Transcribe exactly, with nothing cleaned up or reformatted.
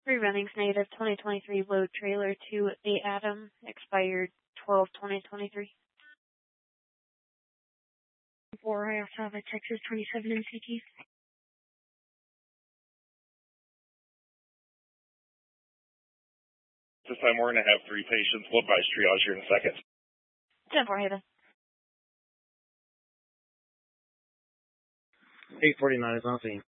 Three Runnings Native twenty twenty-three load trailer to the Adam, expired twelve twenty twenty-three. For Osava, Texas twenty-seven N C T. This time we're going to have three patients. We'll advise triage here in a second. ten four, Haven. eight forty-nine is on scene.